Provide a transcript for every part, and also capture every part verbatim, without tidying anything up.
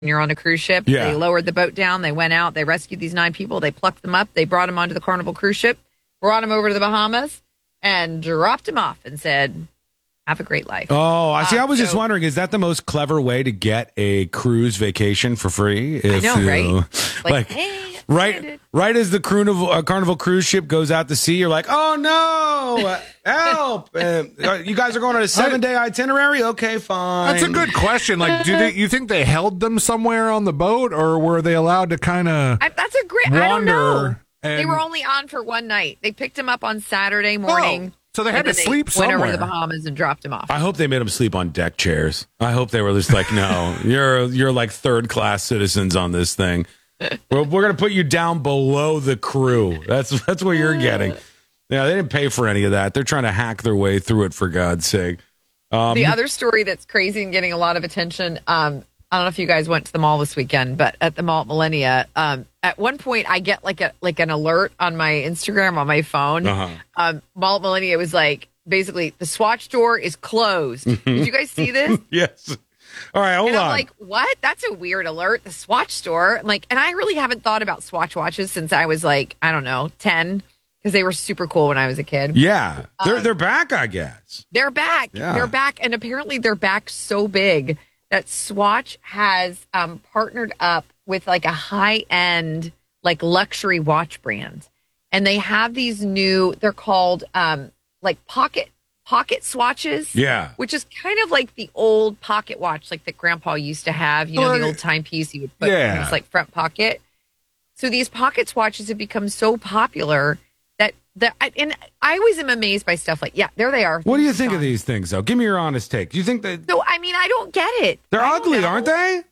you're on a cruise ship. Yeah. They lowered the boat down. They went out. They rescued these nine people. They plucked them up. They brought them onto the Carnival cruise ship, brought them over to the Bahamas, and dropped them off and said, have a great life. Oh, I see. Uh, I was so, just wondering, is that the most clever way to get a cruise vacation for free? If, I know, right? You, like, like hey, right, right as the Carnival, uh, Carnival cruise ship goes out to sea, you're like, oh no, help! Uh, you guys are going on a seven day itinerary? Okay, fine. That's a good question. Like, do they? You think they held them somewhere on the boat, or were they allowed to kind of? That's a great. I don't know. And, they were only on for one night. They picked him up on Saturday morning. Oh, so they had to sleep they somewhere. Went over to the Bahamas and dropped him off. I hope they made them sleep on deck chairs. I hope they were just like, no, you're you're like third class citizens on this thing. We're, we're going to put you down below the crew. That's that's what you're getting. Yeah, they didn't pay for any of that. They're trying to hack their way through it, for God's sake. Um, the other story that's crazy and getting a lot of attention, um, I don't know if you guys went to the mall this weekend, but at the mall at Millennia, um, at one point I get like a like an alert on my Instagram on my phone. Uh-huh. Um, mall at Millennia was like, basically, the Swatch store is closed. Did you guys see this? Yes. All right, hold and on. I'm like, what? That's a weird alert. The Swatch store. I'm like, and I really haven't thought about Swatch watches since I was like, I don't know, ten, because they were super cool when I was a kid. Yeah, they're Um, they're back, I guess. They're back. Yeah. They're back, and apparently they're back so big that Swatch has um, partnered up with like a high end, like luxury watch brand, and they have these new. They're called um, like pocket pocket swatches. Yeah. Which is kind of like the old pocket watch, like that Grandpa used to have. You know, Well, the old timepiece you would put yeah. in his like front pocket. So these pocket swatches have become so popular that that and I always am amazed by stuff like, yeah, there they are. What do you think of these things, though? Give me your honest take. Do you think that So I mean, I don't get it. they're I don't ugly, know. aren't they?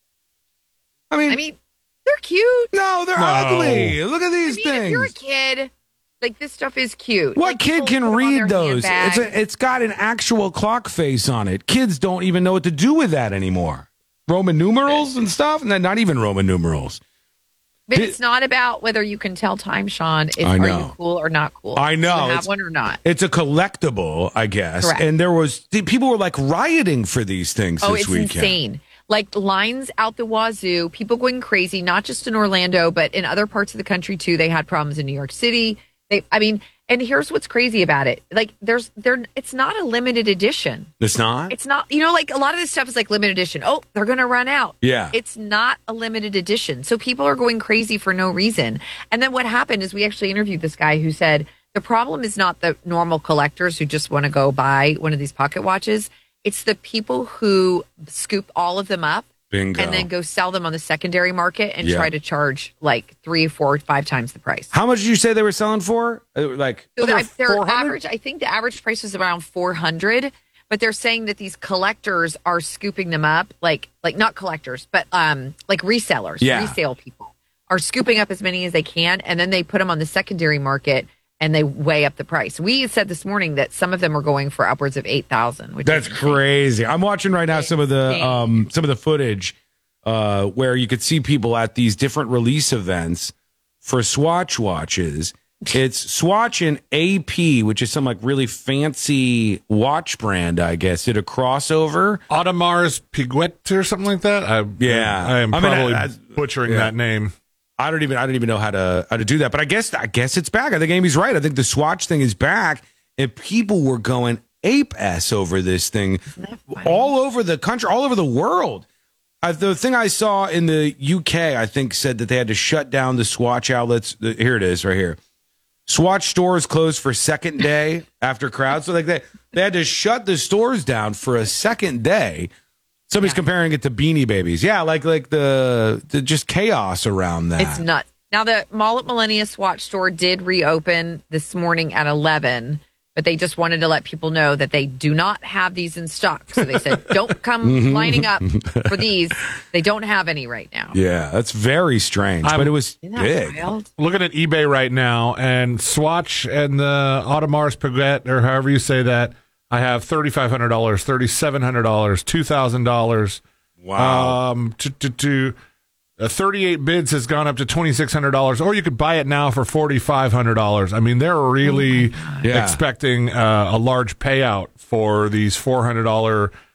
I mean, I mean, they're cute. no, they're No. ugly. Look at I these mean, things. if you're a kid, like this stuff is cute. What Like, kid people can put them on read their those? It's handbag. a, it's got an actual clock face on it. Kids don't even know what to do with that anymore. Roman numerals and stuff, and then not even Roman numerals. But Did- it's not about whether you can tell time, Sean. It's I are know. you cool or not cool? I know. Do you have It's- one or not? It's a collectible, I guess. Correct. And there was people were like rioting for these things Oh, this it's weekend. insane. Like lines out the wazoo, people going crazy, not just in Orlando, but in other parts of the country too. They had problems in New York City. They, I mean, and here's what's crazy about it. Like there's, there, it's not a limited edition. It's not? It's not, you know, like a lot of this stuff is like limited edition. Oh, they're going to run out. Yeah. It's not a limited edition. So people are going crazy for no reason. And then what happened is we actually interviewed this guy who said the problem is not the normal collectors who just want to go buy one of these pocket watches. It's the people who scoop all of them up Bingo. and then go sell them on the secondary market and Yeah. try to charge like three, four, five times the price. How much did you say they were selling for? Uh, Like, So they're their, their four hundred? average, I think the average price was around four hundred, but they're saying that these collectors are scooping them up, like like not collectors, but um like resellers, Yeah. resale people are scooping up as many as they can, and then they put them on the secondary market and they weigh up the price. We said this morning that some of them are going for upwards of eight thousand, which that's is insane. crazy. I'm watching right now some of the Insane. um some of the footage uh where you could see people at these different release events for Swatch watches. It's Swatch and A P, which is some like really fancy watch brand, I guess, did a crossover. Audemars Piguet or something like that. I, Yeah. I am I mean, probably I- I- butchering yeah. that name. I don't even I don't even know how to how to do that, but I guess I guess it's back. I think Amy's right. I think the Swatch thing is back, and people were going ape ass over this thing all over the country, all over the world. Uh, the thing I saw in the U K, I think, said that they had to shut down the Swatch outlets. The, here it is, right here. Swatch stores closed for second day after crowds. So like they they had to shut the stores down for a second day. Somebody's Yeah. comparing it to Beanie Babies. Yeah, like like the, the just chaos around that. It's nuts. Now, the Mall at Millennia Swatch store did reopen this morning at eleven, but they just wanted to let people know that they do not have these in stock. So they said, don't come lining up for these. They don't have any right now. Yeah, that's very strange, I'm- but it was Isn't that big. wild? Looking at eBay right now, and Swatch and the Audemars Piguet, or however you say that, I have thirty-five hundred dollars, thirty-seven hundred dollars, two thousand dollars. Wow. Um, to, to, to uh, thirty-eight bids has gone up to twenty-six hundred dollars, or you could buy it now for forty-five hundred dollars. I mean, they're really Yeah. expecting uh, a large payout for these four hundred dollars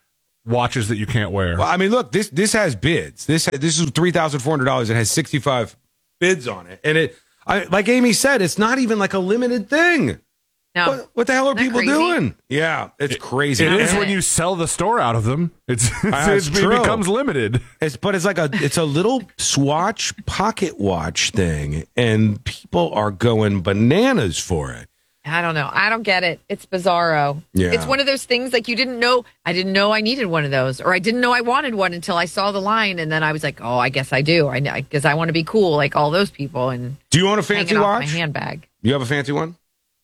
watches that you can't wear. Well, I mean, look, this this has bids. This this is three thousand four hundred dollars. It has sixty-five bids on it, and it, I, like Amy said, it's not even like a limited thing. No. What, what the hell are Isn't that people crazy? doing? Yeah, it's crazy. It is Yeah. when you sell the store out of them. It's, it's, That's it true. becomes limited. It's, but it's like a it's a little Swatch pocket watch thing, and people are going bananas for it. I don't know. I don't get it. It's bizarro. Yeah. It's one of those things like you didn't know. I didn't know I needed one of those, or I didn't know I wanted one until I saw the line, and then I was like, oh, I guess I do. I because I want to be cool like all those people and Do you own a fancy hanging off watch? my handbag. You have a fancy one?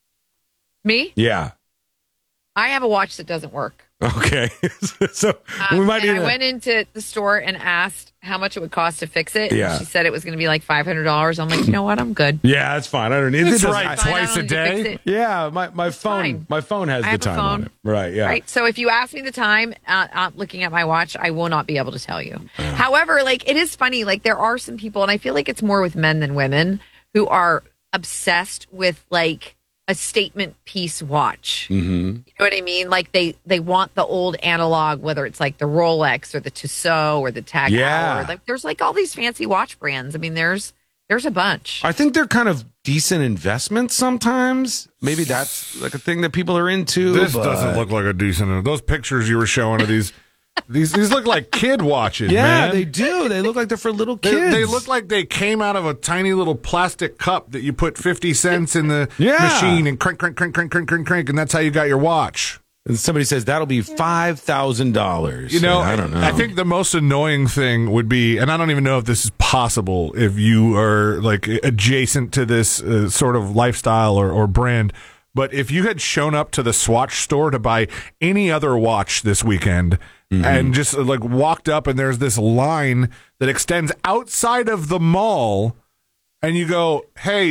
Me? Yeah. I have a watch that doesn't work. Okay. so Um, we might and need I to- went into the store and asked how much it would cost to fix it. Yeah. And she said it was going to be like five hundred dollars. I'm like, you know what? I'm good. Yeah, that's fine. I don't need That's it. right. I- Fine, I Twice don't a need to fix day? it. Yeah, my, my phone fine. my phone has I the have a time on phone. it. Right, yeah. Right. So if you ask me the time, uh, uh, looking at my watch, I will not be able to tell you. However, like it is funny. Like there are some people, and I feel like it's more with men than women, who are obsessed with like a statement piece watch. Mm-hmm. You know what I mean? Like they they want the old analog, whether it's like the Rolex or the Tissot or the Tag Yeah. Heuer. Like there's like all these fancy watch brands. I mean, there's there's a bunch. I think they're kind of decent investments sometimes. Maybe that's like a thing that people are into. This but- doesn't look like a decent. Those pictures you were showing of these, these these look like kid watches. Yeah, man. they do. They look like they're for little They, kids. they look like they came out of a tiny little plastic cup that you put fifty cents in the Yeah. machine and crank, crank, crank, crank, crank, crank, crank, and that's how you got your watch. And somebody says that'll be five thousand dollars. You know, I don't know. I think the most annoying thing would be, and I don't even know if this is possible if you are like adjacent to this uh, sort of lifestyle or, or brand, but if you had shown up to the Swatch store to buy any other watch this weekend Mm-hmm. and just uh, like walked up and there's this line that extends outside of the mall, and you go, hey,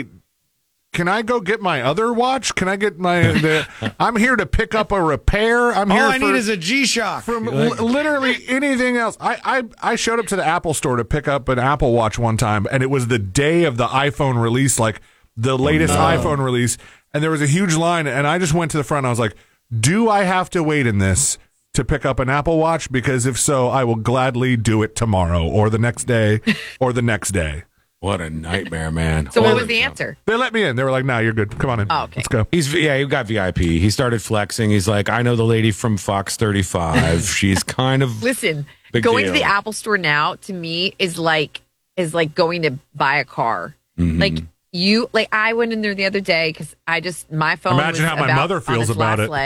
can I go get my other watch? Can I get my? The, I'm here to pick up a repair. I'm all here I for, need is a G-Shock. from li- literally anything else. I, I I showed up to the Apple store to pick up an Apple Watch one time, and it was the day of the iPhone release, like the latest iPhone release, and there was a huge line, and I just went to the front. And I was like, do I have to wait in this to pick up an Apple Watch? Because if so, I will gladly do it tomorrow or the next day or the next day. What a nightmare, man. So what Holy was the cow. answer? They let me in. They were like, "No, you're good. Come on in. Oh, okay. Let's go." He's yeah, he got V I P. He started flexing. He's like, I know the lady from Fox thirty-five. She's kind of Listen, Big going deal. to the Apple store now to me is like is like going to buy a car. Mm-hmm. Like you, like I went in there the other day because I just my phone. Imagine was how my about mother on feels its about last it.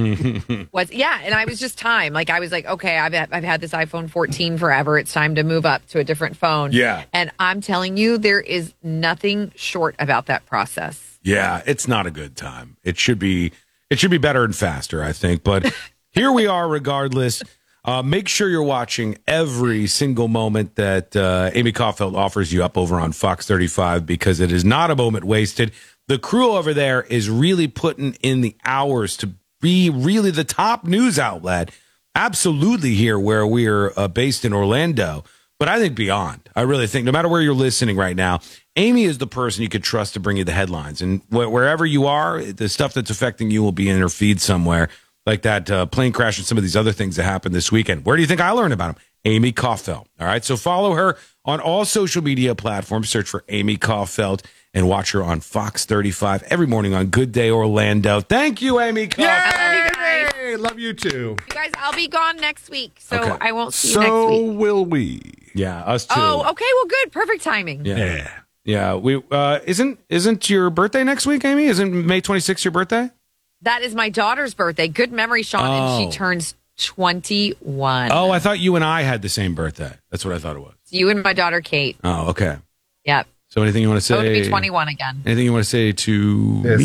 Leg. was yeah, and I was just time. Like I was like, okay, I've had, I've had this iPhone fourteen forever. It's time to move up to a different phone. Yeah. and I'm telling you, there is nothing short about that process. Yeah, it's not a good time. It should be it should be better and faster, I think. But here we are regardless. Uh, make sure you're watching every single moment that uh, Amy Caulfield offers you up over on Fox thirty-five, because it is not a moment wasted. The crew over there is really putting in the hours to be really the top news outlet. Absolutely here where we're uh, based in Orlando. But I think beyond. I really think no matter where you're listening right now, Amy is the person you could trust to bring you the headlines. And wh- wherever you are, the stuff that's affecting you will be in her feed somewhere, like that uh, plane crash and some of these other things that happened this weekend. Where do you think I learned about them? Amy Caulfield. All right, so follow her on all social media platforms. Search for Amy Caulfield and watch her on Fox thirty-five every morning on Good Day Orlando. Thank you, Amy Caulfield. I love you guys. Hey, love you too. You guys, I'll be gone next week, so Okay. I won't see you next So week. will we. Yeah, us too. Oh, okay. Well, good. Perfect timing. Yeah. Yeah. Yeah, we uh, isn't isn't your birthday next week, Amy? Isn't May twenty-sixth your birthday? That is my daughter's birthday. Good memory, Sean. Oh. And she turns twenty-one. Oh, I thought you and I had the same birthday. That's what I thought it was. You and my daughter, Kate. Oh, okay. Yep. So anything you want to I'm going to say? be twenty-one again. Anything you want to say to me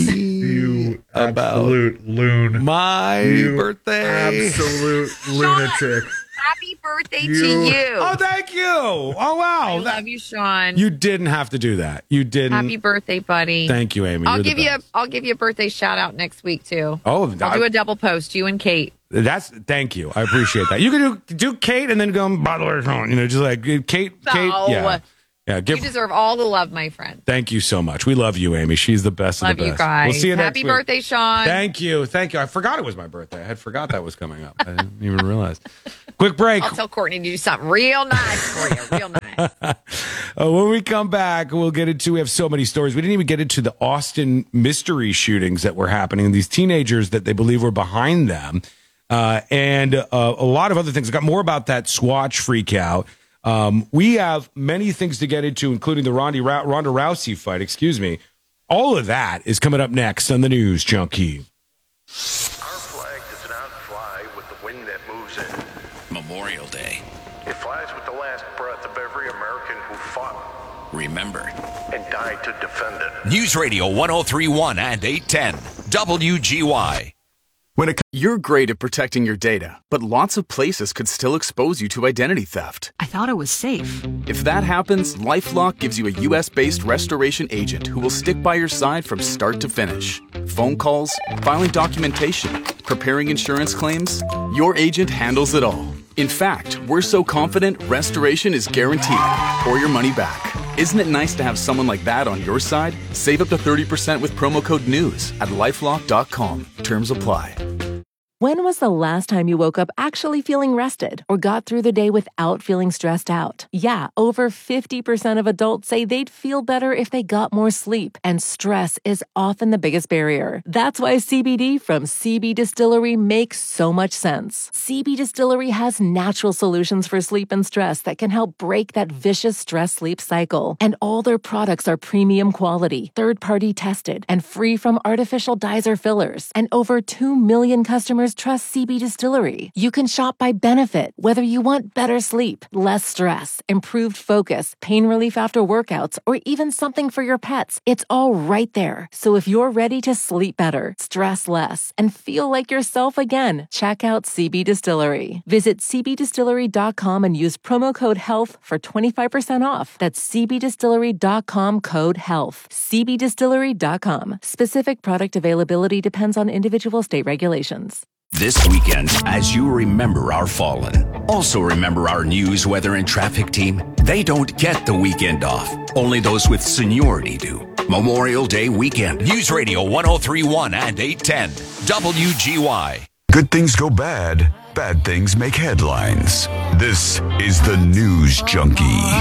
you about absolute loon. my You birthday? Absolute lunatic. Happy birthday You- to you. Oh, thank you. Oh, wow. I That- love you, Sean. you didn't have to do that. You didn't. Happy birthday, buddy. Thank you, Amy. I'll You're the give you a best. I'll give you a birthday shout out next week too. Oh, I'll I- do a double post, you and Kate. That's thank you. I appreciate that. You can do do Kate and then go. By the way, Sean," you know, just like Kate. Kate. No. Yeah. Yeah, give, You deserve all the love, my friend. Thank you so much. We love you, Amy. She's the best Love of the best. you guys. We'll see you next Happy week. birthday, Sean. Thank you. Thank you. I forgot it was my birthday. I had forgot that was coming up. I didn't even realize. Quick break. I'll tell Courtney to do something real nice for you. Real nice. uh, when we come back, we'll get into, we have so many stories. We didn't even get into the Austin mystery shootings that were happening, these teenagers that they believe were behind them, uh, and uh, a lot of other things. I got more about that Swatch freak out. Um, we have many things to get into, including the Ronda, Ronda Rousey fight. Excuse me. All of that is coming up next on the News Junkie. Our flag does not fly with the wind that moves it. Memorial Day. It flies with the last breath of every American who fought, Remember. and died to defend it. News Radio one oh three point one and eight ten. W G Y. When it, you're great at protecting your data, but lots of places could still expose you to identity theft. I thought it was safe. If that happens, LifeLock gives you a U S-based restoration agent who will stick by your side from start to finish. Phone calls, filing documentation, preparing insurance claims, your agent handles it all. In fact, we're so confident restoration is guaranteed or your money back. Isn't it nice to have someone like that on your side? Save up to thirty percent with promo code NEWS at lifelock dot com. Terms apply. When was the last time you woke up actually feeling rested or got through the day without feeling stressed out? Yeah, over fifty percent of adults say they'd feel better if they got more sleep, and stress is often the biggest barrier. That's why C B D from C B Distillery makes so much sense. C B Distillery has natural solutions for sleep and stress that can help break that vicious stress-sleep cycle. And all their products are premium quality, third-party tested, and free from artificial dyes or fillers. And over two million customers trust C B Distillery. You can shop by benefit, whether you want better sleep, less stress, improved focus, pain relief after workouts, or even something for your pets. It's all right there. So if you're ready to sleep better, stress less, and feel like yourself again, check out C B Distillery. Visit c b distillery dot com and use promo code HEALTH for twenty-five percent off. That's c b distillery dot com code HEALTH. c b distillery dot com. Specific product availability depends on individual state regulations. This weekend, as you remember our fallen, also remember our news, weather, and traffic team. They don't get the weekend off. Only those with seniority do. Memorial Day weekend. News Radio one oh three point one and eight ten. W G Y. Good things go bad. Bad things make headlines. This is the News Junkie.